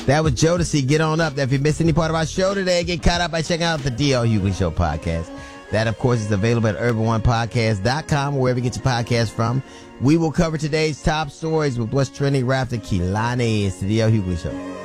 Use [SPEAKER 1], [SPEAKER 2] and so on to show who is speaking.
[SPEAKER 1] That was Jodeci. Get on up. If you missed any part of our show today, get caught up by checking out the D.L. Hughley Show podcast. That, of course, is available at urban1podcast.com or wherever you get your podcast from. We will cover today's top stories with what's trending right after Kehlani. It's the D.L. Hughley Show.